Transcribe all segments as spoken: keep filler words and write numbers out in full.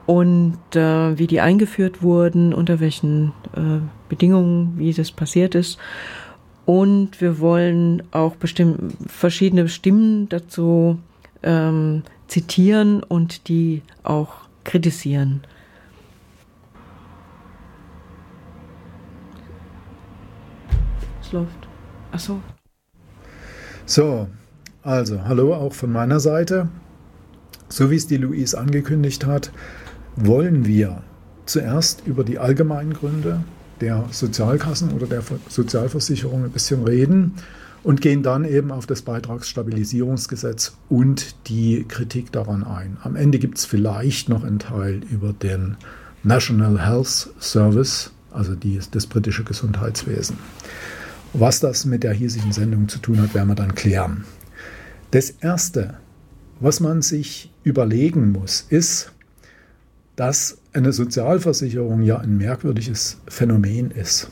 und äh, wie die eingeführt wurden, unter welchen äh, Bedingungen, wie das passiert ist. Und wir wollen auch bestimm- verschiedene Stimmen dazu ähm, zitieren und die auch kritisieren. Es läuft. Ach so. So, also hallo auch von meiner Seite. So wie es die Louise angekündigt hat, wollen wir zuerst über die allgemeinen Gründe der Sozialkassen oder der Sozialversicherung ein bisschen reden und gehen dann eben auf das Beitragsstabilisierungsgesetz und die Kritik daran ein. Am Ende gibt es vielleicht noch einen Teil über den National Health Service, also die, das britische Gesundheitswesen. Was das mit der hiesigen Sendung zu tun hat, werden wir dann klären. Das Erste, was man sich überlegen muss, ist, dass eine Sozialversicherung ja ein merkwürdiges Phänomen ist,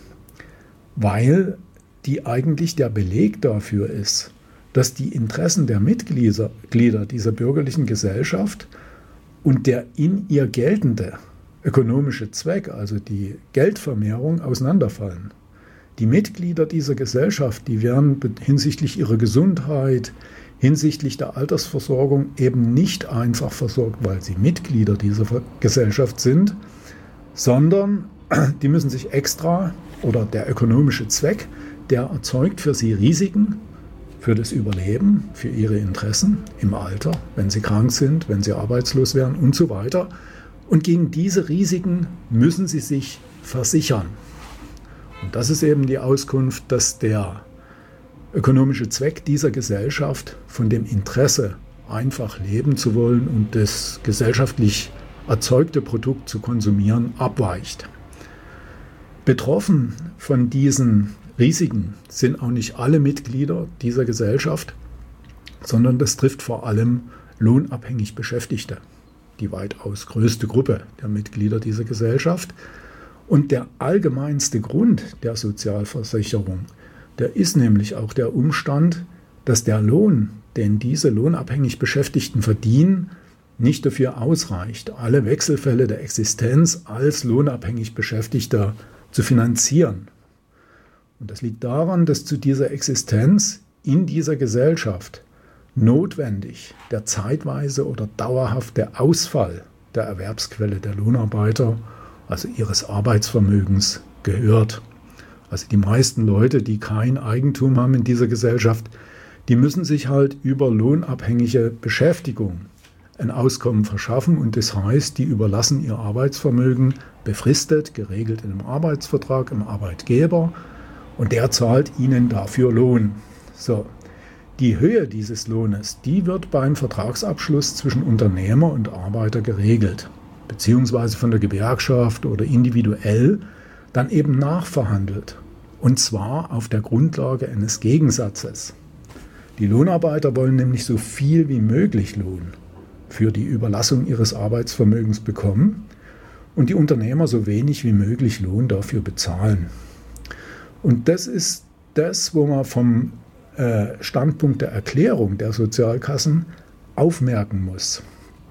weil die eigentlich der Beleg dafür ist, dass die Interessen der Mitglieder dieser bürgerlichen Gesellschaft und der in ihr geltende ökonomische Zweck, also die Geldvermehrung, auseinanderfallen. Die Mitglieder dieser Gesellschaft, die werden hinsichtlich ihrer Gesundheit, hinsichtlich der Altersversorgung eben nicht einfach versorgt, weil sie Mitglieder dieser Gesellschaft sind, sondern die müssen sich extra, oder der ökonomische Zweck, der erzeugt für sie Risiken für das Überleben, für ihre Interessen im Alter, wenn sie krank sind, wenn sie arbeitslos werden und so weiter. Und gegen diese Risiken müssen sie sich versichern. Und das ist eben die Auskunft, dass der ökonomische Zweck dieser Gesellschaft von dem Interesse, einfach leben zu wollen und das gesellschaftlich erzeugte Produkt zu konsumieren, abweicht. Betroffen von diesen Risiken sind auch nicht alle Mitglieder dieser Gesellschaft, sondern das trifft vor allem lohnabhängig Beschäftigte, die weitaus größte Gruppe der Mitglieder dieser Gesellschaft. Und der allgemeinste Grund der Sozialversicherung, der ist nämlich auch der Umstand, dass der Lohn, den diese lohnabhängig Beschäftigten verdienen, nicht dafür ausreicht, alle Wechselfälle der Existenz als lohnabhängig Beschäftigter zu finanzieren. Und das liegt daran, dass zu dieser Existenz in dieser Gesellschaft notwendig der zeitweise oder dauerhafte Ausfall der Erwerbsquelle der Lohnarbeiter, also ihres Arbeitsvermögens, gehört. Also die meisten Leute, die kein Eigentum haben in dieser Gesellschaft, die müssen sich halt über lohnabhängige Beschäftigung ein Auskommen verschaffen und das heißt, die überlassen ihr Arbeitsvermögen befristet, geregelt in einem Arbeitsvertrag im Arbeitgeber und der zahlt ihnen dafür Lohn. So, die Höhe dieses Lohnes, die wird beim Vertragsabschluss zwischen Unternehmer und Arbeiter geregelt, beziehungsweise von der Gewerkschaft oder individuell dann eben nachverhandelt. Und zwar auf der Grundlage eines Gegensatzes. Die Lohnarbeiter wollen nämlich so viel wie möglich Lohn für die Überlassung ihres Arbeitsvermögens bekommen und die Unternehmer so wenig wie möglich Lohn dafür bezahlen. Und das ist das, wo man vom äh, Standpunkt der Erklärung der Sozialkassen aufmerken muss,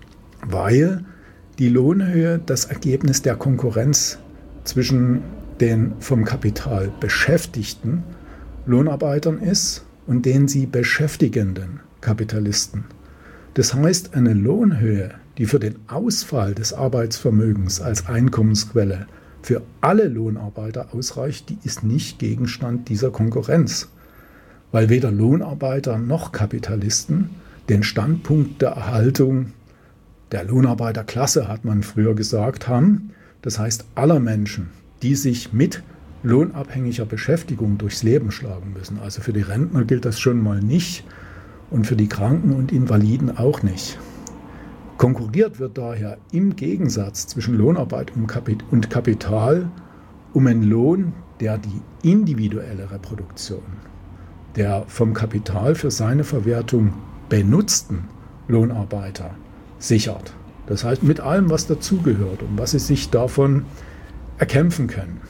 weil die Lohnhöhe das Ergebnis der Konkurrenz zwischen den vom Kapital beschäftigten Lohnarbeitern ist und den sie beschäftigenden Kapitalisten. Das heißt, eine Lohnhöhe, die für den Ausfall des Arbeitsvermögens als Einkommensquelle für alle Lohnarbeiter ausreicht, die ist nicht Gegenstand dieser Konkurrenz, weil weder Lohnarbeiter noch Kapitalisten den Standpunkt der Erhaltung der Lohnarbeiterklasse, hat man früher gesagt, haben. Das heißt, aller Menschen, die sich mit lohnabhängiger Beschäftigung durchs Leben schlagen müssen. Also für die Rentner gilt das schon mal nicht und für die Kranken und Invaliden auch nicht. Konkurriert wird daher im Gegensatz zwischen Lohnarbeit und Kapital um einen Lohn, der die individuelle Reproduktion der vom Kapital für seine Verwertung benutzten Lohnarbeiter sichert. Das heißt, mit allem, was dazugehört und was sie sich davon erkämpfen können.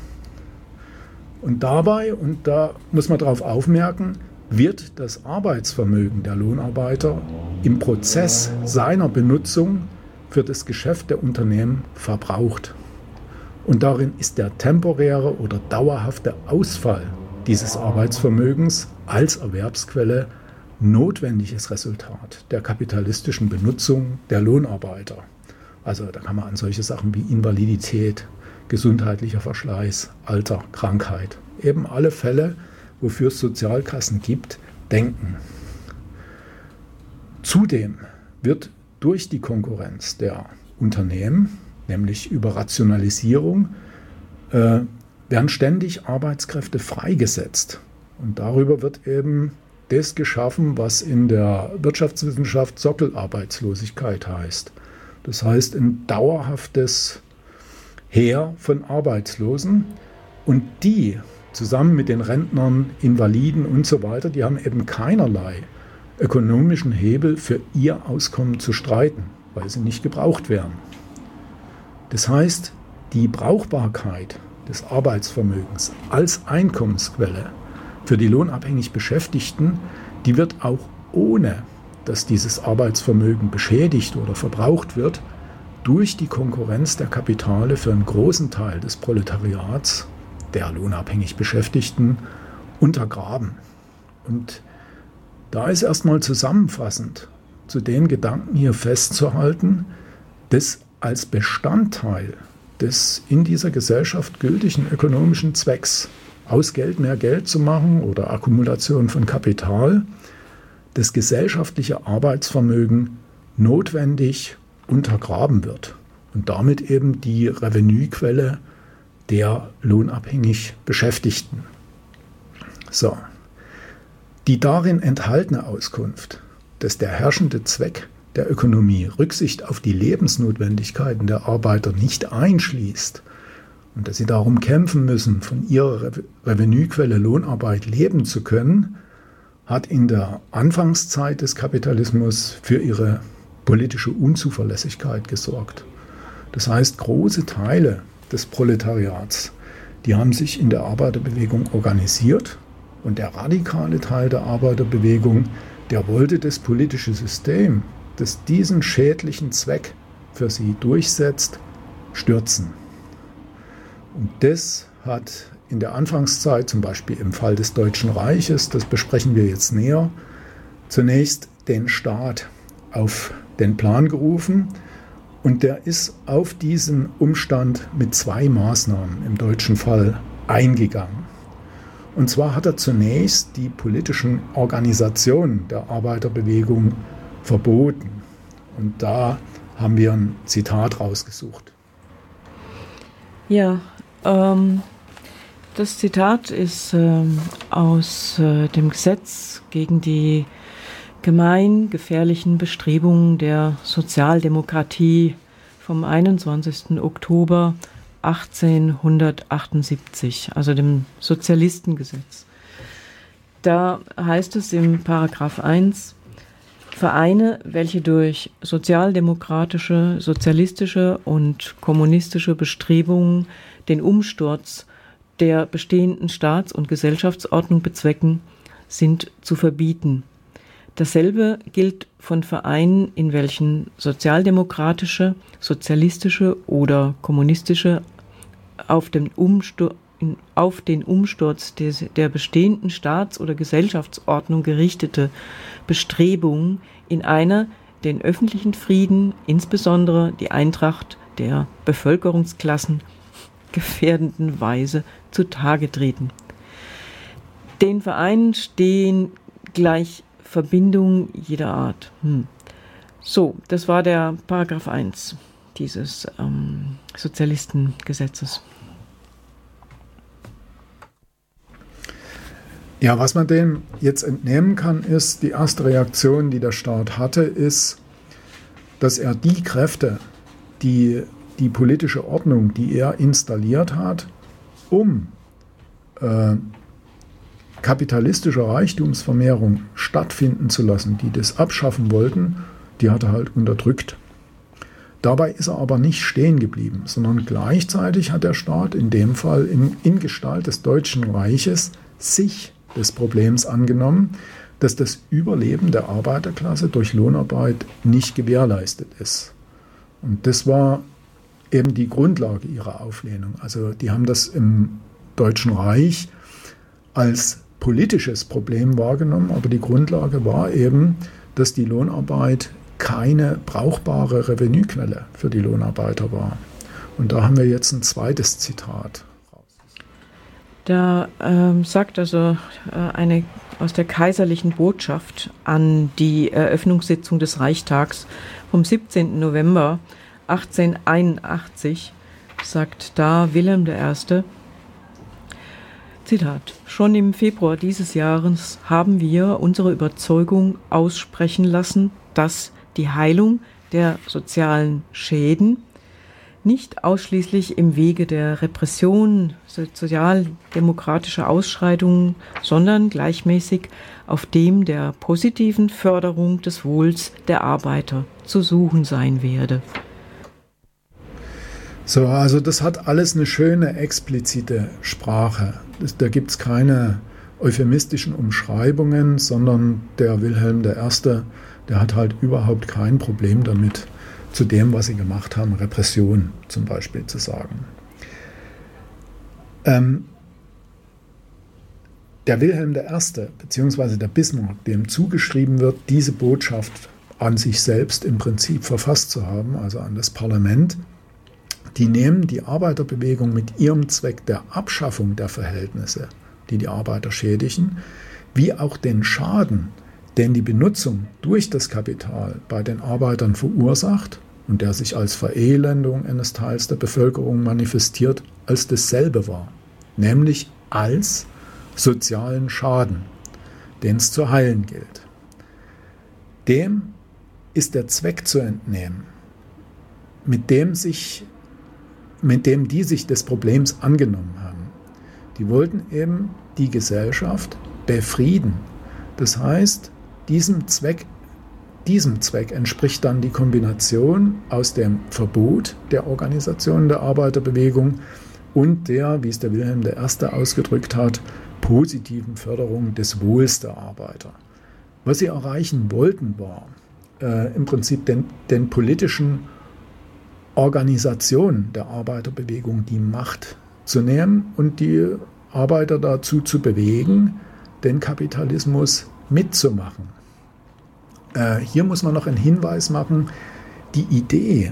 Und dabei, und da muss man darauf aufmerken, wird das Arbeitsvermögen der Lohnarbeiter im Prozess seiner Benutzung für das Geschäft der Unternehmen verbraucht. Und darin ist der temporäre oder dauerhafte Ausfall dieses Arbeitsvermögens als Erwerbsquelle notwendiges Resultat der kapitalistischen Benutzung der Lohnarbeiter. Also da kann man an solche Sachen wie Invalidität, gesundheitlicher Verschleiß, Alter, Krankheit, eben alle Fälle, wofür es Sozialkassen gibt, denken. Zudem wird durch die Konkurrenz der Unternehmen, nämlich über Rationalisierung, äh, werden ständig Arbeitskräfte freigesetzt. Und darüber wird eben das geschaffen, was in der Wirtschaftswissenschaft Sockelarbeitslosigkeit heißt. Das heißt, ein dauerhaftes Heer von Arbeitslosen. Und die, zusammen mit den Rentnern, Invaliden und so weiter, die haben eben keinerlei ökonomischen Hebel für ihr Auskommen zu streiten, weil sie nicht gebraucht werden. Das heißt, die Brauchbarkeit des Arbeitsvermögens als Einkommensquelle für die lohnabhängig Beschäftigten, die wird auch ohne, dass dieses Arbeitsvermögen beschädigt oder verbraucht wird, durch die Konkurrenz der Kapitale für einen großen Teil des Proletariats, der lohnabhängig Beschäftigten, untergraben. Und da ist erstmal zusammenfassend zu den Gedanken hier festzuhalten, dass als Bestandteil des in dieser Gesellschaft gültigen ökonomischen Zwecks, aus Geld mehr Geld zu machen oder Akkumulation von Kapital, das gesellschaftliche Arbeitsvermögen notwendig untergraben wird und damit eben die Revenuequelle der lohnabhängig Beschäftigten. So. Die darin enthaltene Auskunft, dass der herrschende Zweck der Ökonomie Rücksicht auf die Lebensnotwendigkeiten der Arbeiter nicht einschließt und dass sie darum kämpfen müssen, von ihrer Re- Revenuequelle Lohnarbeit leben zu können, hat in der Anfangszeit des Kapitalismus für ihre politische Unzuverlässigkeit gesorgt. Das heißt, große Teile des Proletariats, die haben sich in der Arbeiterbewegung organisiert. Und der radikale Teil der Arbeiterbewegung, der wollte das politische System, das diesen schädlichen Zweck für sie durchsetzt, stürzen. Und das hat in der Anfangszeit, zum Beispiel im Fall des Deutschen Reiches, das besprechen wir jetzt näher, zunächst den Staat auf den Plan gerufen. Und der ist auf diesen Umstand mit zwei Maßnahmen im deutschen Fall eingegangen. Und zwar hat er zunächst die politischen Organisationen der Arbeiterbewegung verboten. Und da haben wir ein Zitat rausgesucht. Ja, ähm, das Zitat ist ähm, aus äh, dem Gesetz gegen die gemeingefährlichen Bestrebungen der Sozialdemokratie vom einundzwanzigsten Oktober achtzehnhundertachtundsiebzig, also dem Sozialistengesetz. Da heißt es im Paragraph eins, Vereine, welche durch sozialdemokratische, sozialistische und kommunistische Bestrebungen den Umsturz der bestehenden Staats- und Gesellschaftsordnung bezwecken, sind zu verbieten. Dasselbe gilt von Vereinen, in welchen sozialdemokratische, sozialistische oder kommunistische auf den, Umstur- auf den Umsturz des, der bestehenden Staats- oder Gesellschaftsordnung gerichtete Bestrebungen in einer den öffentlichen Frieden, insbesondere die Eintracht der Bevölkerungsklassen, gefährdenden Weise zutage treten. Den Vereinen stehen gleich Verbindungen jeder Art. Hm. So, das war der Paragraph eins dieses ähm, Sozialistengesetzes. Ja, was man dem jetzt entnehmen kann, ist, die erste Reaktion, die der Staat hatte, ist, dass er die Kräfte, die die politische Ordnung, die er installiert hat, um äh, kapitalistische Reichtumsvermehrung stattfinden zu lassen, die das abschaffen wollten, die hat er halt unterdrückt. Dabei ist er aber nicht stehen geblieben, sondern gleichzeitig hat der Staat in dem Fall in, in Gestalt des Deutschen Reiches sich des Problems angenommen, dass das Überleben der Arbeiterklasse durch Lohnarbeit nicht gewährleistet ist. Und das war eben die Grundlage ihrer Auflehnung. Also die haben das im Deutschen Reich als politisches Problem wahrgenommen, aber die Grundlage war eben, dass die Lohnarbeit keine brauchbare Revenuequelle für die Lohnarbeiter war. Und da haben wir jetzt ein zweites Zitat. Da ähm, sagt also äh, eine aus der kaiserlichen Botschaft an die Eröffnungssitzung des Reichstags vom siebzehnten November achtzehnhunderteinundachtzig, sagt da Wilhelm der Erste, Zitat, schon im Februar dieses Jahres haben wir unsere Überzeugung aussprechen lassen, dass die Heilung der sozialen Schäden nicht ausschließlich im Wege der Repression sozialdemokratischer Ausschreitungen, sondern gleichmäßig auf dem der positiven Förderung des Wohls der Arbeiter zu suchen sein werde. So, also das hat alles eine schöne explizite Sprache. Das, da gibt es keine euphemistischen Umschreibungen, sondern der Wilhelm der Erste, der hat halt überhaupt kein Problem damit, zu dem, was sie gemacht haben, Repression zum Beispiel zu sagen. Ähm, der Wilhelm der Erste, beziehungsweise der Bismarck, dem zugeschrieben wird, diese Botschaft an sich selbst im Prinzip verfasst zu haben, also an das Parlament, die nehmen die Arbeiterbewegung mit ihrem Zweck der Abschaffung der Verhältnisse, die die Arbeiter schädigen, wie auch den Schaden, den die Benutzung durch das Kapital bei den Arbeitern verursacht und der sich als Verelendung eines Teils der Bevölkerung manifestiert, als dasselbe war, nämlich als sozialen Schaden, den es zu heilen gilt. Dem ist der Zweck zu entnehmen, mit dem sich mit dem die sich des Problems angenommen haben. Die wollten eben die Gesellschaft befrieden. Das heißt, diesem Zweck, diesem Zweck entspricht dann die Kombination aus dem Verbot der Organisation der Arbeiterbewegung und der, wie es der Wilhelm der Erste ausgedrückt hat, positiven Förderung des Wohls der Arbeiter. Was sie erreichen wollten, war äh, im Prinzip den, den politischen Organisation der Arbeiterbewegung die Macht zu nehmen und die Arbeiter dazu zu bewegen, den Kapitalismus mitzumachen. Äh, hier muss man noch einen Hinweis machen, die Idee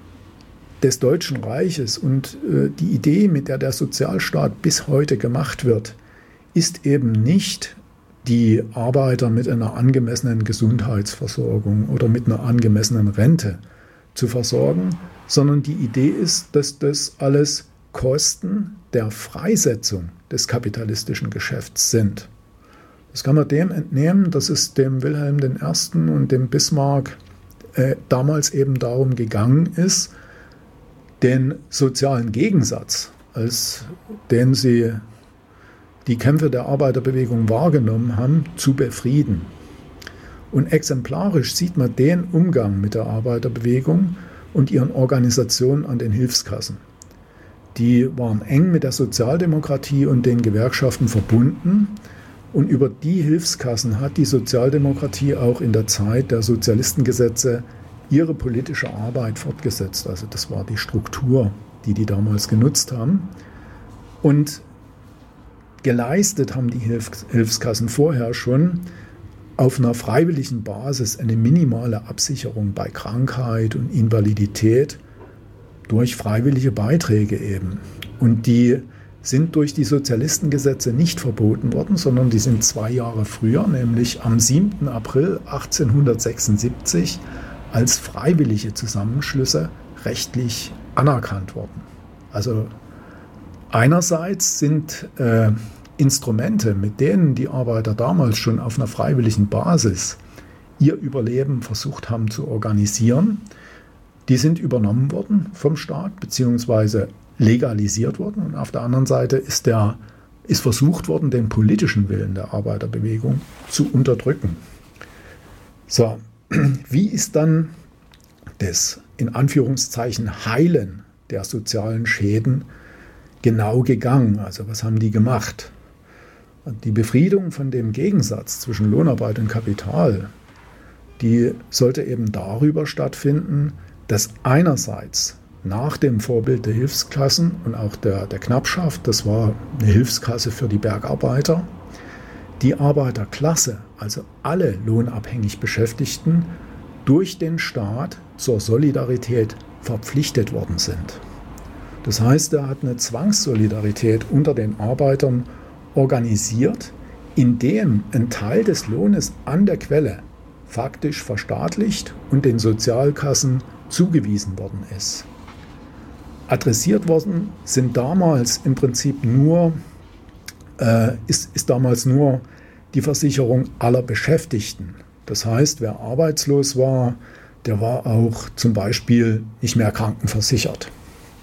des Deutschen Reiches und äh, die Idee, mit der der Sozialstaat bis heute gemacht wird, ist eben nicht die Arbeiter mit einer angemessenen Gesundheitsversorgung oder mit einer angemessenen Rente zu versorgen, sondern die Idee ist, dass das alles Kosten der Freisetzung des kapitalistischen Geschäfts sind. Das kann man dem entnehmen, dass es dem Wilhelm der Erste und dem Bismarck äh, damals eben darum gegangen ist, den sozialen Gegensatz, als den sie die Kämpfe der Arbeiterbewegung wahrgenommen haben, zu befrieden. Und exemplarisch sieht man den Umgang mit der Arbeiterbewegung und ihren Organisationen an den Hilfskassen. Die waren eng mit der Sozialdemokratie und den Gewerkschaften verbunden und über die Hilfskassen hat die Sozialdemokratie auch in der Zeit der Sozialistengesetze ihre politische Arbeit fortgesetzt. Also das war die Struktur, die die damals genutzt haben. Und geleistet haben die Hilfs- Hilfskassen vorher schon auf einer freiwilligen Basis eine minimale Absicherung bei Krankheit und Invalidität durch freiwillige Beiträge eben. Und die sind durch die Sozialistengesetze nicht verboten worden, sondern die sind zwei Jahre früher, nämlich am siebten April achtzehnhundertsechsundsiebzig, als freiwillige Zusammenschlüsse rechtlich anerkannt worden. Also einerseits sind äh, Instrumente, mit denen die Arbeiter damals schon auf einer freiwilligen Basis ihr Überleben versucht haben zu organisieren, die sind übernommen worden vom Staat bzw. legalisiert worden. Und auf der anderen Seite ist, der, ist versucht worden, den politischen Willen der Arbeiterbewegung zu unterdrücken. So, wie ist dann das in Anführungszeichen Heilen der sozialen Schäden genau gegangen? Also was haben die gemacht? Die Befriedung von dem Gegensatz zwischen Lohnarbeit und Kapital, die sollte eben darüber stattfinden, dass einerseits nach dem Vorbild der Hilfsklassen und auch der, der Knappschaft, das war eine Hilfskasse für die Bergarbeiter, die Arbeiterklasse, also alle lohnabhängig Beschäftigten, durch den Staat zur Solidarität verpflichtet worden sind. Das heißt, er hat eine Zwangssolidarität unter den Arbeitern organisiert, indem ein Teil des Lohnes an der Quelle faktisch verstaatlicht und den Sozialkassen zugewiesen worden ist. Adressiert worden sind damals im Prinzip nur, äh, ist, ist damals nur die Versicherung aller Beschäftigten. Das heißt, wer arbeitslos war, der war auch zum Beispiel nicht mehr krankenversichert.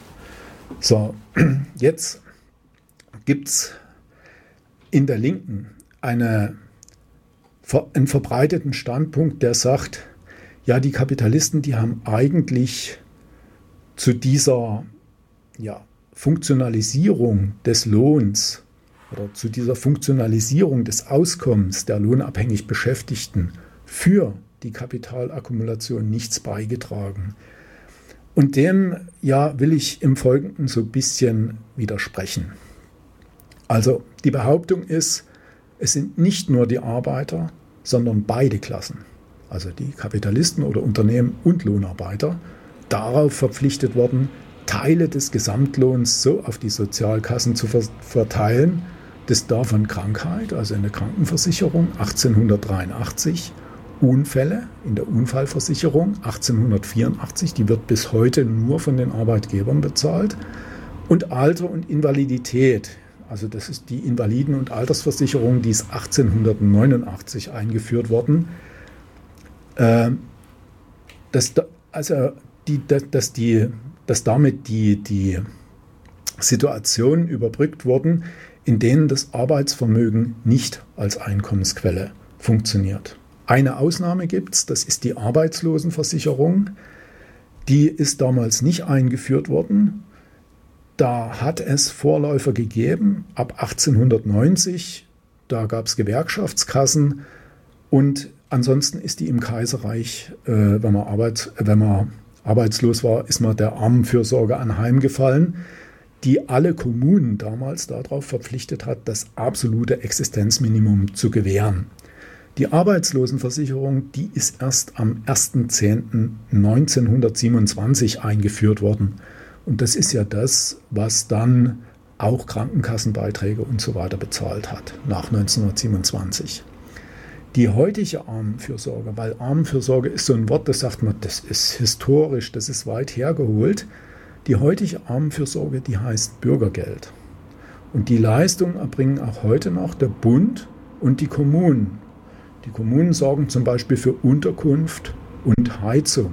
So, jetzt gibt es in der Linken eine, einen verbreiteten Standpunkt, der sagt, ja, die Kapitalisten, die haben eigentlich zu dieser ja, Funktionalisierung des Lohns oder zu dieser Funktionalisierung des Auskommens der lohnabhängig Beschäftigten für die Kapitalakkumulation nichts beigetragen. Und dem ja, will ich im Folgenden so ein bisschen widersprechen. Also die Behauptung ist, es sind nicht nur die Arbeiter, sondern beide Klassen, also die Kapitalisten oder Unternehmen und Lohnarbeiter, darauf verpflichtet worden, Teile des Gesamtlohns so auf die Sozialkassen zu verteilen, dass davon Krankheit, also eine Krankenversicherung achtzehnhundertdreiundachtzig, Unfälle in der Unfallversicherung achtzehnhundertvierundachtzig, die wird bis heute nur von den Arbeitgebern bezahlt, und Alter und Invalidität, also das ist die Invaliden- und Altersversicherung, die ist achtzehnhundertneunundachtzig eingeführt worden, äh, dass, also die, dass, die, dass damit die, die Situationen überbrückt wurden, in denen das Arbeitsvermögen nicht als Einkommensquelle funktioniert. Eine Ausnahme gibt es, das ist die Arbeitslosenversicherung. Die ist damals nicht eingeführt worden. Da hat es Vorläufer gegeben, ab achtzehnhundertneunzig, da gab es Gewerkschaftskassen, und ansonsten ist die im Kaiserreich, äh, wenn, man Arbeits-, wenn man arbeitslos war, ist man der Armenfürsorge anheimgefallen, die alle Kommunen damals darauf verpflichtet hat, das absolute Existenzminimum zu gewähren. Die Arbeitslosenversicherung, die ist erst am erster zehnter neunzehnhundertsiebenundzwanzig eingeführt worden. Und das ist ja das, was dann auch Krankenkassenbeiträge und so weiter bezahlt hat, nach neunzehnhundertsiebenundzwanzig. Die heutige Armenfürsorge, weil Armenfürsorge ist so ein Wort, das sagt man, das ist historisch, das ist weit hergeholt. Die heutige Armenfürsorge, die heißt Bürgergeld. Und die Leistung erbringen auch heute noch der Bund und die Kommunen. Die Kommunen sorgen zum Beispiel für Unterkunft und Heizung.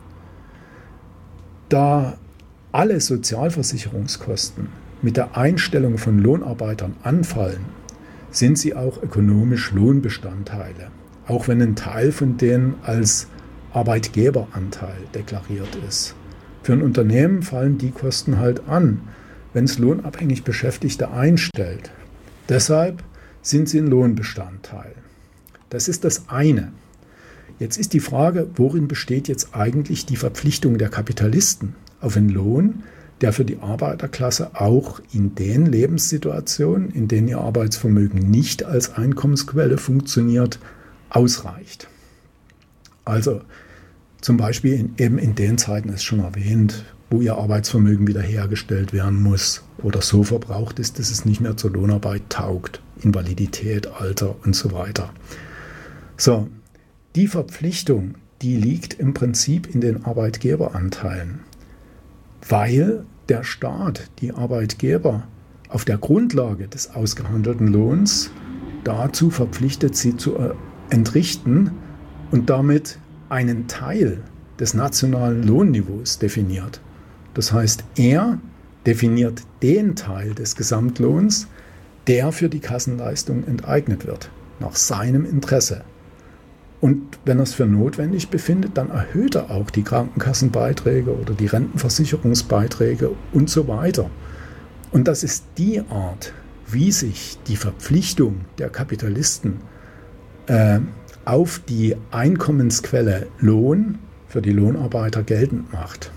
Da alle Sozialversicherungskosten mit der Einstellung von Lohnarbeitern anfallen, sind sie auch ökonomisch Lohnbestandteile, auch wenn ein Teil von denen als Arbeitgeberanteil deklariert ist. Für ein Unternehmen fallen die Kosten halt an, wenn es lohnabhängig Beschäftigte einstellt. Deshalb sind sie ein Lohnbestandteil. Das ist das eine. Jetzt ist die Frage, worin besteht jetzt eigentlich die Verpflichtung der Kapitalisten auf einen Lohn, der für die Arbeiterklasse auch in den Lebenssituationen, in denen ihr Arbeitsvermögen nicht als Einkommensquelle funktioniert, ausreicht. Also zum Beispiel in, eben in den Zeiten, ist schon erwähnt, wo ihr Arbeitsvermögen wiederhergestellt werden muss oder so verbraucht ist, dass es nicht mehr zur Lohnarbeit taugt, Invalidität, Alter und so weiter. So, die Verpflichtung, die liegt im Prinzip in den Arbeitgeberanteilen, weil der Staat die Arbeitgeber auf der Grundlage des ausgehandelten Lohns dazu verpflichtet, sie zu entrichten und damit einen Teil des nationalen Lohnniveaus definiert. Das heißt, er definiert den Teil des Gesamtlohns, der für die Kassenleistung enteignet wird, nach seinem Interesse. Und wenn er es für notwendig befindet, dann erhöht er auch die Krankenkassenbeiträge oder die Rentenversicherungsbeiträge und so weiter. Und das ist die Art, wie sich die Verpflichtung der Kapitalisten äh, auf die Einkommensquelle Lohn für die Lohnarbeiter geltend macht.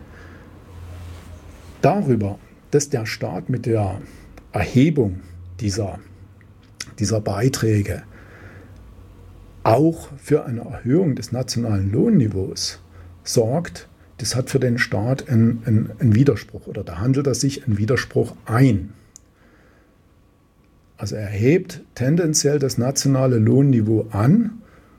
Darüber, dass der Staat mit der Erhebung dieser, dieser Beiträge auch für eine Erhöhung des nationalen Lohnniveaus sorgt, das hat für den Staat einen, einen, einen Widerspruch, oder da handelt er sich einen Widerspruch ein. Also er hebt tendenziell das nationale Lohnniveau an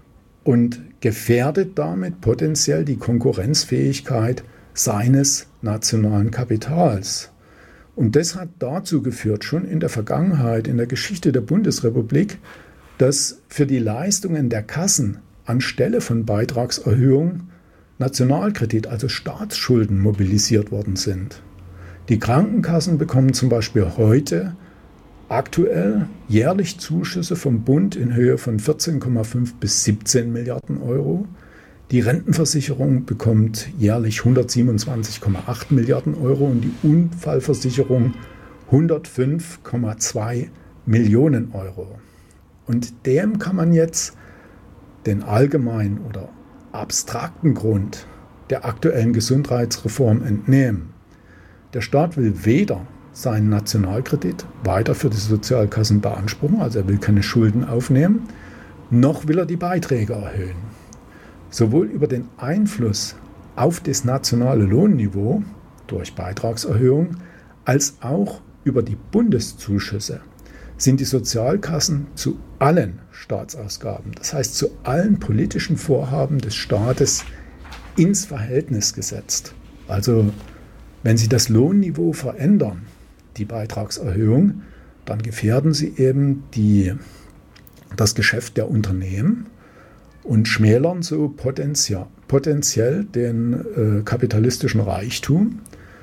und gefährdet damit potenziell die Konkurrenzfähigkeit seines nationalen Kapitals. Und das hat dazu geführt, schon in der Vergangenheit, in der Geschichte der Bundesrepublik, dass für die Leistungen der Kassen anstelle von Beitragserhöhungen Nationalkredit, also Staatsschulden, mobilisiert worden sind. Die Krankenkassen bekommen zum Beispiel heute aktuell jährlich Zuschüsse vom Bund in Höhe von vierzehn Komma fünf bis siebzehn Milliarden Euro. Die Rentenversicherung bekommt jährlich hundertsiebenundzwanzig Komma acht Milliarden Euro und die Unfallversicherung hundertfünf Komma zwei Millionen Euro. Und dem kann man jetzt den allgemeinen oder abstrakten Grund der aktuellen Gesundheitsreform entnehmen. Der Staat will weder seinen Nationalkredit weiter für die Sozialkassen beanspruchen, also er will keine Schulden aufnehmen, noch will er die Beiträge erhöhen. Sowohl über den Einfluss auf das nationale Lohnniveau durch Beitragserhöhung als auch über die Bundeszuschüsse sind die Sozialkassen zu allen Staatsausgaben, das heißt zu allen politischen Vorhaben des Staates, ins Verhältnis gesetzt. Also wenn sie das Lohnniveau verändern, die Beitragserhöhung, dann gefährden sie eben die, das Geschäft der Unternehmen und schmälern so potenziell, potenziell den äh, kapitalistischen Reichtum.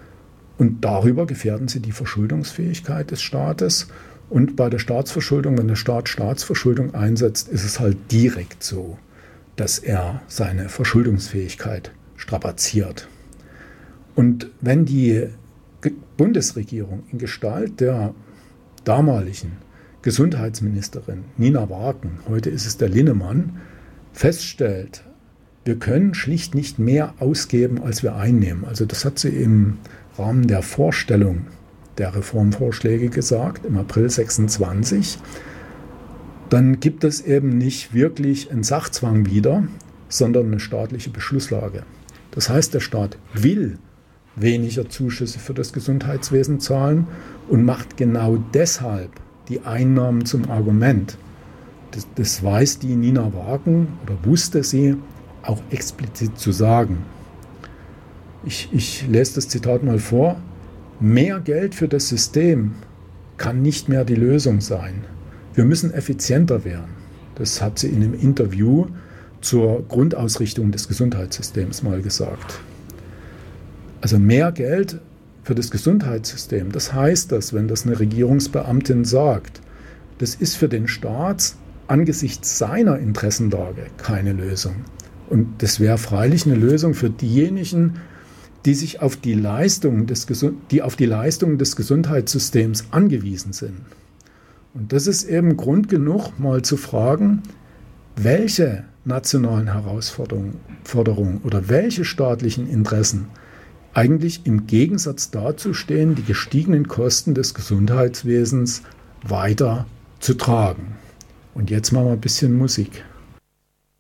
Und darüber gefährden sie die Verschuldungsfähigkeit des Staates. Und bei der Staatsverschuldung, wenn der Staat Staatsverschuldung einsetzt, ist es halt direkt so, dass er seine Verschuldungsfähigkeit strapaziert. Und wenn die Bundesregierung in Gestalt der damaligen Gesundheitsministerin Nina Wagen, heute ist es der Linnemann, feststellt, wir können schlicht nicht mehr ausgeben, als wir einnehmen. Also das hat sie im Rahmen der Vorstellung der Reformvorschläge gesagt, im April sechsundzwanzig. Dann gibt es eben nicht wirklich einen Sachzwang wieder, sondern eine staatliche Beschlusslage. Das heißt, der Staat will weniger Zuschüsse für das Gesundheitswesen zahlen und macht genau deshalb die Einnahmen zum Argument. Das, das weiß die Nina Wagen oder wusste sie auch explizit zu sagen. Ich, ich lese das Zitat mal vor. Mehr Geld für das System kann nicht mehr die Lösung sein. Wir müssen effizienter werden. Das hat sie in einem Interview zur Grundausrichtung des Gesundheitssystems mal gesagt. Also mehr Geld für das Gesundheitssystem. Das heißt, dass, wenn das eine Regierungsbeamtin sagt, das ist für den Staat angesichts seiner Interessenlage keine Lösung. Und das wäre freilich eine Lösung für diejenigen, die sich auf die Leistungen des, die auf die Leistungen des Gesundheitssystems angewiesen sind. Und das ist eben Grund genug, mal zu fragen, welche nationalen Herausforderungen oder welche staatlichen Interessen eigentlich im Gegensatz dazu stehen, die gestiegenen Kosten des Gesundheitswesens weiter zu tragen. Und jetzt machen wir ein bisschen Musik.